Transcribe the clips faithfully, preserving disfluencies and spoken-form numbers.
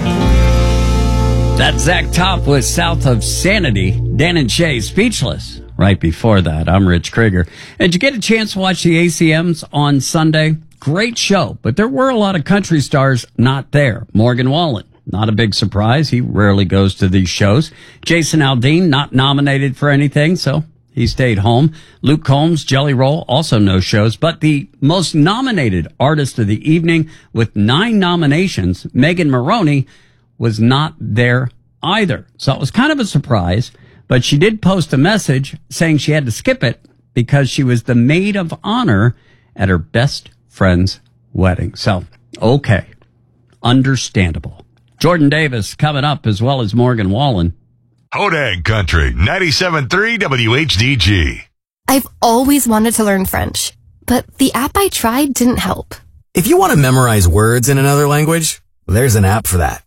That's Zach Top with South of Sanity. Dan and Shay, Speechless. Right before that, I'm Rich Krieger. Did you get a chance to watch the A C Ms on Sunday? Great show, but there were a lot of country stars not there. Morgan Wallen, not a big surprise. He rarely goes to these shows. Jason Aldean, not nominated for anything, so he stayed home. Luke Combs, Jelly Roll, also no shows. But the most nominated artist of the evening with nine nominations, Megan Moroney, was not there either. So it was kind of a surprise, but she did post a message saying she had to skip it because she was the maid of honor at her best friend's wedding. So, okay. Understandable. Jordan Davis coming up as well as Morgan Wallen. Hodag Country, ninety-seven point three W H D G. I've always wanted to learn French, but the app I tried didn't help. If you want to memorize words in another language, there's an app for that.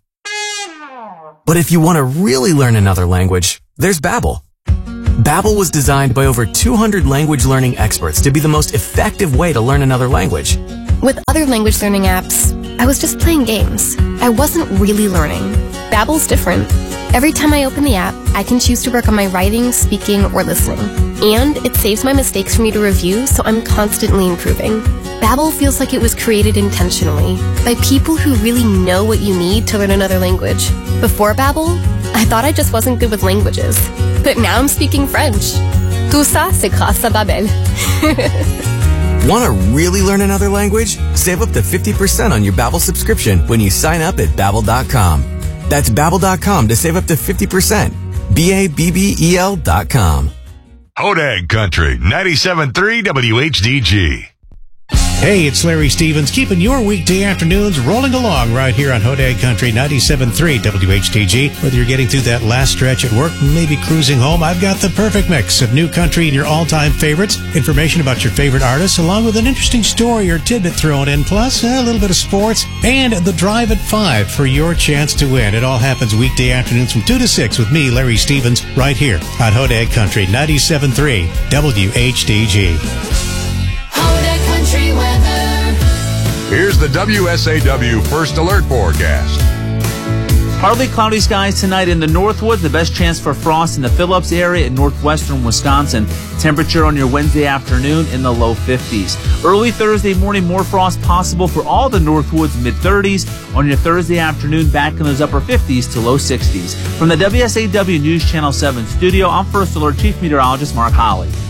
But if you want to really learn another language, there's Babbel. Babbel was designed by over two hundred language learning experts to be the most effective way to learn another language. With other language learning apps, I was just playing games. I wasn't really learning. Babbel's different. Every time I open the app, I can choose to work on my writing, speaking, or listening. And it saves my mistakes for me to review, so I'm constantly improving. Babbel feels like it was created intentionally by people who really know what you need to learn another language. Before Babbel, I thought I just wasn't good with languages. But now I'm speaking French. Tout ça, c'est grâce à Babbel. Want to really learn another language? Save up to fifty percent on your Babbel subscription when you sign up at Babbel dot com. That's Babbel dot com to save up to fifty percent. B A B B E L dot com. Hodag Country, ninety-seven point three W H D G. Hey, it's Larry Stevens, keeping your weekday afternoons rolling along right here on Hodag Country, ninety-seven point three W H D G. Whether you're getting through that last stretch at work, maybe cruising home, I've got the perfect mix of new country and your all-time favorites, information about your favorite artists, along with an interesting story or tidbit thrown in, plus a little bit of sports, and the Drive at five for your chance to win. It all happens weekday afternoons from two to six with me, Larry Stevens, right here on Hodag Country, ninety-seven point three W H D G. Here's the W S A W First Alert forecast. Partly cloudy skies tonight in the Northwoods. The best chance for frost in the Phillips area in northwestern Wisconsin. Temperature on your Wednesday afternoon in the low fifties. Early Thursday morning, more frost possible for all the Northwoods, mid thirties. On your Thursday afternoon, back in those upper fifties to low sixties. From the W S A W News Channel seven studio, I'm First Alert Chief Meteorologist Mark Holly.